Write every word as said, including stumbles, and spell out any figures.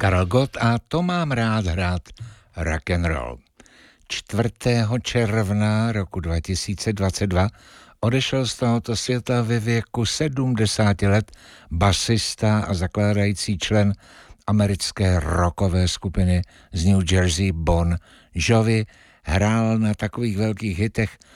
Karel Gott a to mám rád hrát rock and roll. čtvrtého června roku dva tisíce dvacet dva odešel z tohoto světa ve věku sedmdesáti let basista a zakládající člen americké rockové skupiny z New Jersey Bon Jovi. Hrál na takových velkých hitech